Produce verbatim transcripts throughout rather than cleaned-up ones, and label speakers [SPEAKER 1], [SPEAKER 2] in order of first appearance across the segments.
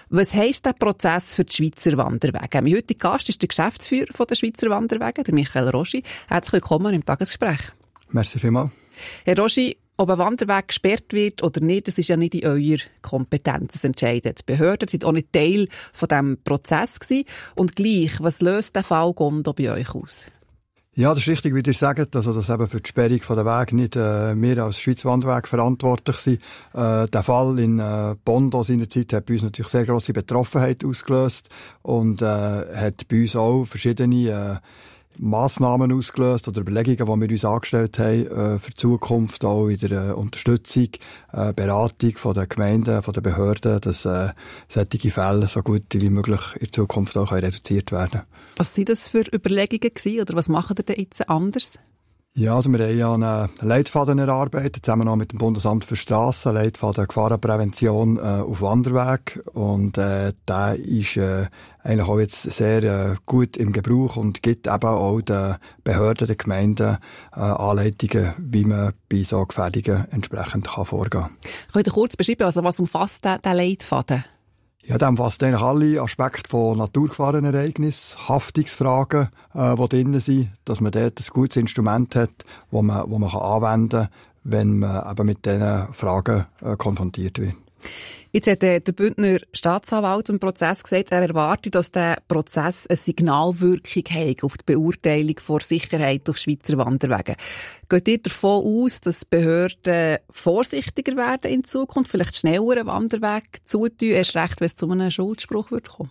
[SPEAKER 1] Was heisst der Prozess für die Schweizer Wanderwege? Mein heutiger Gast ist der Geschäftsführer der Schweizer Wanderwege, der Michael Roschi. Herzlich willkommen im Tagesgespräch.
[SPEAKER 2] Merci vielmals.
[SPEAKER 1] Herr Roschi, ob ein Wanderweg gesperrt wird oder nicht, das ist ja nicht in eurer Kompetenz. Das entscheidet die Behörden. Sie waren auch nicht Teil von diesem Prozess gewesen. Und gleich, was löst der Fall Gondo bei euch aus?
[SPEAKER 2] Ja, das ist richtig, wie ihr sagt, also, dass eben für die Sperrung der Wege nicht äh, wir als Schweizer Wanderweg verantwortlich sind. Äh, der Fall in äh, Bondo seinerzeit hat bei uns natürlich sehr grosse Betroffenheit ausgelöst und äh, hat bei uns auch verschiedene äh, Massnahmen ausgelöst oder Überlegungen, die wir uns angestellt haben äh, für die Zukunft, auch in der äh, Unterstützung, äh, Beratung von den Gemeinden, von den Behörden, dass äh, solche Fälle so gut wie möglich in Zukunft auch reduziert werden können.
[SPEAKER 1] Was waren das für Überlegungen gewesen, oder was machen ihr denn jetzt anders?
[SPEAKER 2] Ja, also wir haben ja einen Leitfaden erarbeitet, zusammen auch mit dem Bundesamt für Strassen, Leitfaden Gefahrenprävention äh, auf Wanderweg. Und äh, der ist äh, eigentlich auch jetzt sehr äh, gut im Gebrauch und gibt eben auch den Behörden, den Gemeinden äh, Anleitungen, wie man bei so Gefährdungen entsprechend kann vorgehen kann.
[SPEAKER 1] Könnt ihr kurz beschreiben, also was umfasst der, der Leitfaden?
[SPEAKER 2] Ja, der umfasst eigentlich alle Aspekte von Naturgefahrenereignissen, Haftungsfragen, äh, die drin sind, dass man dort ein gutes Instrument hat, das man, wo man kann anwenden kann, wenn man eben mit diesen Fragen äh, konfrontiert wird.
[SPEAKER 1] Jetzt hat der Bündner Staatsanwalt im Prozess gesagt, er erwartet, dass der Prozess eine Signalwirkung hat auf die Beurteilung der Sicherheit auf Schweizer Wanderwegen. Geht ihr davon aus, dass Behörden vorsichtiger werden in Zukunft, vielleicht schneller einen Wanderweg zutun, erst recht, wenn es zu einem Schuldspruch wird kommen?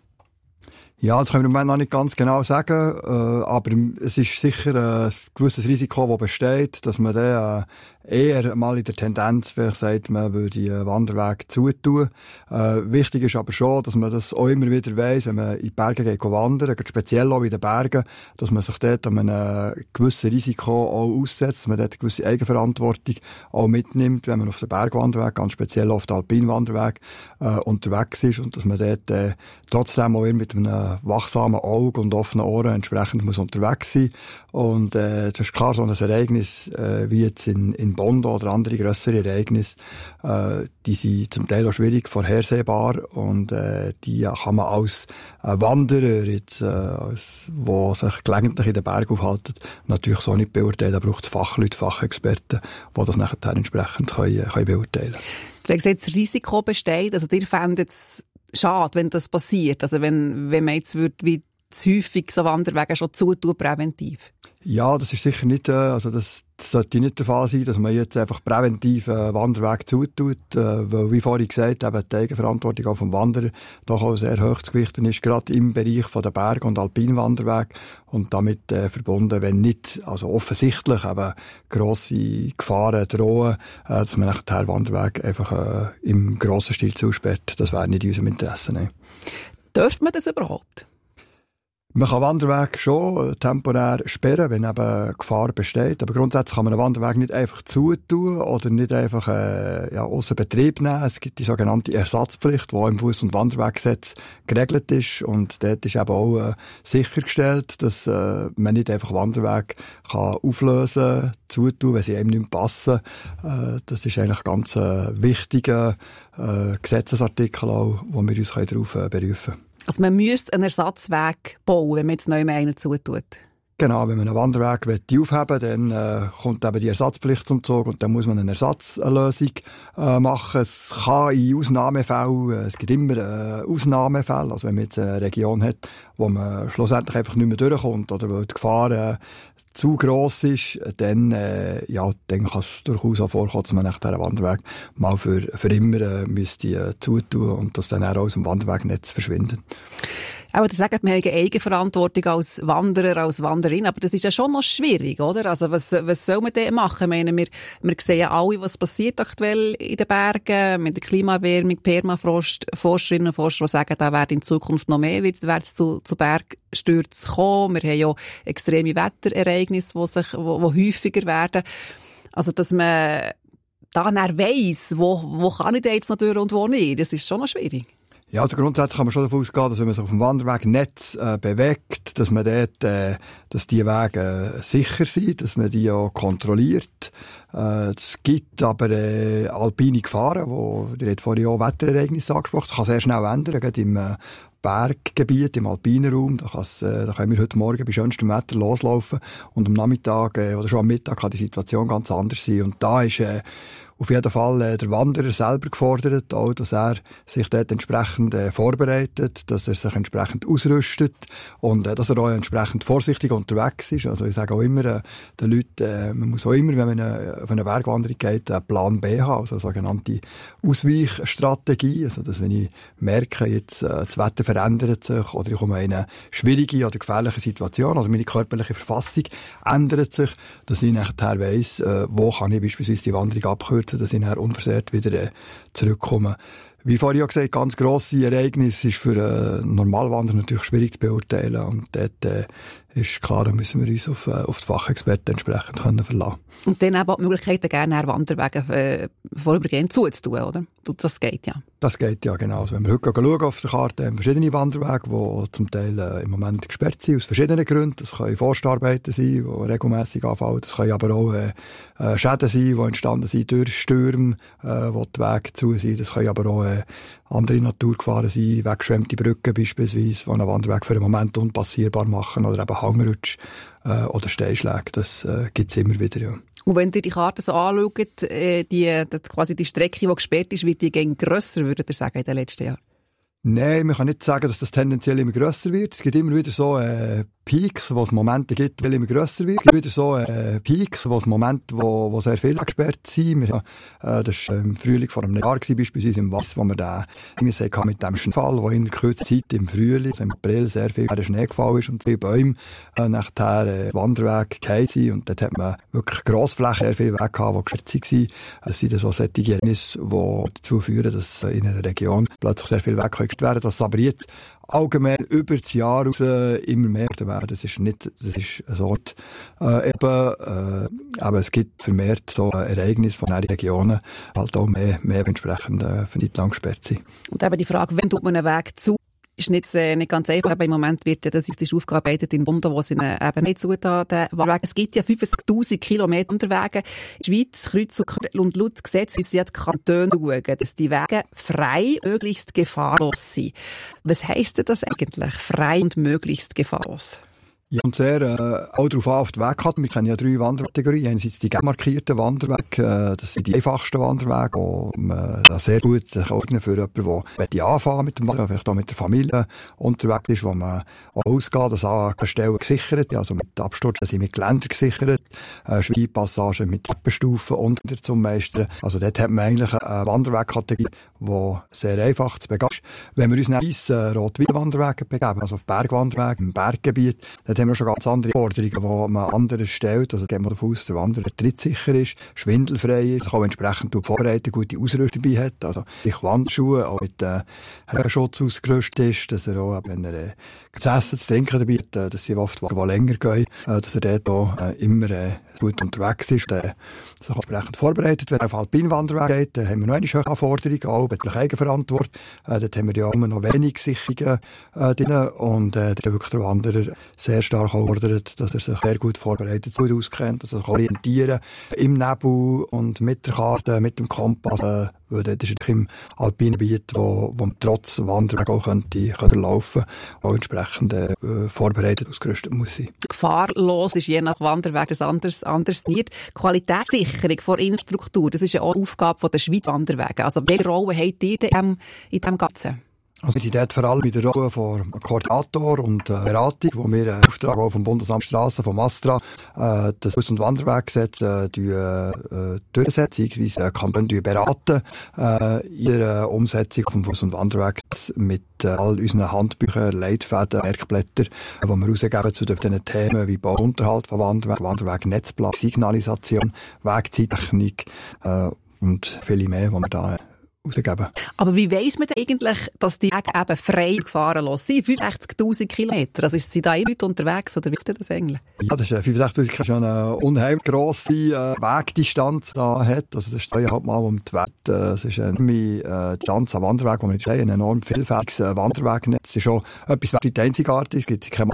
[SPEAKER 2] Ja, das können wir im Moment noch nicht ganz genau sagen, äh, aber es ist sicher ein gewisses Risiko, das besteht, dass man dann äh, eher mal in der Tendenz vielleicht sagt, man würde den Wanderweg zutun. Äh, wichtig ist aber schon, dass man das auch immer wieder weiss, wenn man in die Berge geht wandern, speziell auch in den Bergen, dass man sich dort an einem gewissen Risiko auch aussetzt, dass man dort eine gewisse Eigenverantwortung auch mitnimmt, wenn man auf den Bergwanderweg, ganz speziell auf den Alpinwanderweg äh, unterwegs ist und dass man dort äh, trotzdem auch immer mit einem wachsamen Auge und offenen Ohren entsprechend muss unterwegs sein. Und äh, das ist klar, so ein Ereignis äh, wie jetzt in, in Bondo oder andere grössere Ereignisse, äh, die sind zum Teil auch schwierig vorhersehbar und äh, die kann man als äh, Wanderer, jetzt, äh, als, wo sich gelegentlich in den Bergen aufhalten, natürlich so nicht beurteilen. Da braucht es Fachleute, Fachexperten, die das nachher entsprechend können, können beurteilen können.
[SPEAKER 1] Du hast gesagt, das Risiko besteht, also ihr fändet es schade, wenn das passiert. Also wenn, wenn man jetzt würde, wie zu häufig so Wanderwege schon zutun, präventiv.
[SPEAKER 2] Ja, das ist sicher nicht, äh, also das, das sollte nicht der Fall sein, dass man jetzt einfach präventiv einen Wanderweg zutut, äh, weil, wie vorhin gesagt, eben die Eigenverantwortung auch vom Wanderer doch auch sehr hoch zu gewichten ist, gerade im Bereich von der Berg- und Alpinwanderweg und damit äh, verbunden, wenn nicht, also offensichtlich eben grosse Gefahren drohen, äh, dass man nachher den Wanderweg einfach äh, im grossen Stil zusperrt. Das wäre nicht in unserem Interesse. Nein.
[SPEAKER 1] Dürft man das überhaupt?
[SPEAKER 2] Man kann Wanderweg schon temporär sperren, wenn eben Gefahr besteht. Aber grundsätzlich kann man einen Wanderweg nicht einfach zutun oder nicht einfach äh, ja, ausser Betrieb nehmen. Es gibt die sogenannte Ersatzpflicht, die auch im Fuss- und Wanderweggesetz geregelt ist. Und dort ist eben auch äh, sichergestellt, dass äh, man nicht einfach Wanderweg kann auflösen, zutun, wenn sie einem nicht mehr passen. Äh, das ist eigentlich ganz äh, wichtiger äh, Gesetzesartikel auch, wo wir uns darauf äh, berufen können.
[SPEAKER 1] Also man müsste einen Ersatzweg bauen, wenn man jetzt neu mehr einen zutut.
[SPEAKER 2] Genau, wenn man einen Wanderweg aufheben will, dann äh, kommt eben die Ersatzpflicht zum Zug und dann muss man eine Ersatzlösung äh, machen. Es kann in Ausnahmefällen, äh, es gibt immer äh, Ausnahmefälle, also wenn man jetzt eine Region hat, wo man schlussendlich einfach nicht mehr durchkommt oder wo die Gefahr äh, zu gross ist, dann, äh, ja, dann kann es durchaus auch vorkommen, dass man nach diesem Wanderweg mal für, für immer äh, müsste äh, zutun und dass dann auch aus dem Wanderwegnetz verschwindet.
[SPEAKER 1] Aber das sagt, man hat eine Eigenverantwortung als Wanderer, als Wanderin, aber das ist ja schon noch schwierig, oder? Also was, was soll man denn machen? Ich meine, wir, wir sehen ja alle, was passiert aktuell in den Bergen, mit der Klimaerwärmung, Permafrost, Forscherinnen und Forscher, die sagen, da wird in Zukunft noch mehr wird es zu, zu Bergstürzen kommen. Wir haben ja extreme Wetterereignisse, die sich, wo, wo häufiger werden. Also, dass man da dann weiss, wo, wo kann ich da jetzt noch durch und wo nicht, das ist schon noch schwierig.
[SPEAKER 2] Ja, also grundsätzlich kann man schon davon ausgehen, dass wenn man sich auf dem Wanderwegnetz äh, bewegt, dass man dort, äh, dass die Wege äh, sicher sind, dass man die auch kontrolliert. Äh, es gibt aber äh, alpine Gefahren, wo, ihr habt vorhin auch Wetterereignisse angesprochen, das kann sehr schnell ändern, gerade im äh, Berggebiet, im alpinen Raum, da, äh, da können wir heute Morgen bei schönstem Wetter loslaufen und am Nachmittag äh, oder schon am Mittag kann die Situation ganz anders sein. Und da ist äh, auf jeden Fall äh, der Wanderer selber gefordert, auch, dass er sich dort entsprechend äh, vorbereitet, dass er sich entsprechend ausrüstet und äh, dass er auch entsprechend vorsichtig unterwegs ist. Also ich sage auch immer äh, den Leuten, äh, man muss auch immer, wenn man eine, auf eine Bergwanderung geht, einen Plan B haben, also eine sogenannte Ausweichstrategie. Also dass wenn ich merke, jetzt äh, das Wetter verändert sich oder ich komme in eine schwierige oder gefährliche Situation, also meine körperliche Verfassung ändert sich, dass ich nachher weiss, äh, wo kann ich beispielsweise die Wanderung abkürzen, dass ich nachher unversehrt wieder äh, zurückkomme. Wie vorhin auch gesagt, ganz grosse Ereignisse ist für einen Normalwanderer natürlich schwierig zu beurteilen. Und dort äh, ist klar, da müssen wir uns auf, äh, auf die Fachexperten entsprechend können verlassen.
[SPEAKER 1] Und dann eben auch die Möglichkeit, gerne Wanderwege äh, vorübergehend zuzutun, oder? Das geht ja. Das
[SPEAKER 2] geht ja, genau. Also wenn wir heute schauen auf der Karte, haben verschiedene Wanderwege, die zum Teil äh, im Moment gesperrt sind, aus verschiedenen Gründen. Das können Forstarbeiten sein, die regelmässig anfallen. Das können aber auch äh, äh, Schäden sein, die entstanden sind durch Stürme, äh, wo die Wege zu sind. Das können aber auch äh, andere Naturgefahren sein, weggeschwemmte Brücken beispielsweise, die einen Wanderweg für einen Moment unpassierbar machen, oder eben Hangrutsch äh, oder Steinschläge. Das äh, gibt es immer wieder, ja.
[SPEAKER 1] Und wenn ihr die Karte so anschaut, äh, die, die, quasi die Strecke, die gesperrt ist, wird die gegen grösser, würdet ihr sagen, in den letzten Jahren?
[SPEAKER 2] Nein, man kann nicht sagen, dass das tendenziell immer grösser wird. Es gibt immer wieder so äh, Peaks, wo es Momente gibt, weil immer grösser wird. Es gibt wieder so äh, Peaks, wo es Momente, wo, wo sehr viel gesperrt sind. Wir, äh, das war im Frühling vor einem Jahr, gewesen, beispielsweise im Wass, wo wir da gesehen haben mit dem Schneefall, wo in der kurzen Zeit im Frühling, also im April, sehr viel Schnee gefallen ist und viele Bäume äh, nachher äh, Wanderweg gefallen sind. Und dort hat man wirklich Grossflächen, sehr viel Wege gehabt, die gesperrt waren. Das sind so solche Ereignisse, die dazu führen, dass in einer Region plötzlich sehr viel Wege können werden, dass aber jetzt allgemein über das Jahr raus äh, immer mehr werden. Das ist nicht, das ist eine Sorte, äh, eben, äh, aber es gibt vermehrt so Ereignisse von anderen Regionen, halt auch mehr, mehr entsprechend, äh, für nicht lang gesperrt sind.
[SPEAKER 1] Und eben die Frage, wann tut man einen Weg zu? Ist nicht, äh, nicht ganz einfach, aber im Moment wird ja das ist aufgearbeitet in Wunder, wo sie eben nicht zutan, den Wanderweg. Es gibt ja fünfzigtausend Kilometer Wanderwege. In der Schweiz, Kreuz und laut Gesetz müssen ja die Kantone schauen, dass die Wege frei, möglichst gefahrlos sind. Was heisst denn das eigentlich? Frei und möglichst gefahrlos?
[SPEAKER 2] Ja, und sehr äh, auch darauf an, auf den Weg hat. Wir kennen ja drei Wanderkategorien. Einerseits die markierten Wanderwege, äh, das sind die einfachsten Wanderwege, wo man da sehr gut sich eignen für jemanden, der anfangen mit dem Wandern, vielleicht auch mit der Familie unterwegs ist, wo man auch ausgeht, dass an Stellen gesichert, also mit Absturz, sind mit Geländer gesichert, äh, Schweigepassagen mit Treppenstufen und wieder zum Meistern. Also dort hat man eigentlich eine Wanderwegkategorie, die sehr einfach zu begehen ist. Wenn wir uns nach weissen Rot-Weiß-Wanderwegen begeben, also auf Bergwanderwegen im Berggebiet, dort haben wir schon ganz andere Forderungen, die man anderen stellt. Also gehen wir davon aus, der Wanderer trittsicher ist, schwindelfrei ist, auch entsprechend vorbereitet, gute Ausrüstung dabei hat. Also sich Wanderschuhe auch mit äh, Schutz ausgerüstet ist, dass er auch, wenn er äh, zu essen, zu trinken dabei hat, äh, dass sie oft die länger gehen, äh, dass er dort auch äh, immer äh, gut unterwegs ist, äh, sich entsprechend vorbereitet. Wenn er auf Alpinwanderweg geht, dann haben wir noch eine höhere Anforderung, auch bei der Eigenverantwortung. Äh, dort haben wir ja immer noch wenig Sicherungen äh, drin und äh, der wirklich der Wanderer sehr stark fordert, dass er sich sehr gut vorbereitet, gut auskennt, dass er sich orientieren im Nebel und mit der Karte, mit dem Kompass, äh, weil das ist im alpinen Gebiet, wo, wo man trotz Wanderweg auch könnte, könnte laufen, auch entsprechend äh, vorbereitet, ausgerüstet muss sein.
[SPEAKER 1] Gefahrlos ist je nach Wanderweg das anders, anders nicht. Qualitätssicherung von Infrastruktur, das ist ja auch eine Aufgabe der Schweizer Wanderwege. Also welche Rolle habt ihr in diesem Ganzen?
[SPEAKER 2] Also wir sind dort vor allem in der Rolle von Koordinator und äh, Beratung, wo wir äh, Auftrag auch vom Bundesamt Strassen, vom ASTRA, äh, das Bus- und Wanderweggesetz äh, die, äh, durchsetzen, beziehungsweise äh, Kantone beraten äh, ihre Umsetzung vom Bus- und Wanderweggesetz mit äh, all unseren Handbüchern, Leitfäden, Merkblättern, äh, die wir rausgeben zu diesen Themen wie Bau und Unterhalt von Wanderweg, Wanderweg, Netzplan, Signalisation, Wegzeittechnik äh, und viele mehr, die wir da rausgeben.
[SPEAKER 1] Aber wie weiss man denn eigentlich, dass die Wege eben frei gefahren lassen sind? fünfundsechzigtausend Kilometer. Also sind da immer Leute unterwegs oder wie ist das eigentlich?
[SPEAKER 2] Ja, das ist fünfundsechzigtausend Kilometer schon eine unheimlich grosse äh, Wegdistanz da hat. Also das ist zweieinhalb Mal um die Welt. Es ist eine äh, Distanz an Wanderweg, wo man nicht eine enorm vielfältiges äh, Wanderwegnetz. Es ist schon etwas weltweit einzigartiges. Es gibt keine